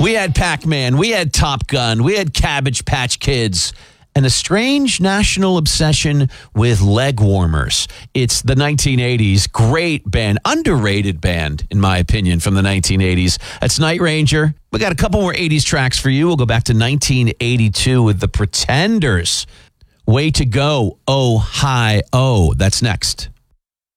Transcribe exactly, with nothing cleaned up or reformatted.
We had Pac-Man, we had Top Gun, we had Cabbage Patch Kids, and a strange national obsession with leg warmers. It's the nineteen eighties. Great band, underrated band, in my opinion, from the nineteen eighties. That's Night Ranger. We got a couple more eighties tracks for you. We'll go back to nineteen eighty-two with The Pretenders. Way to Go, Oh Hi Oh. That's next.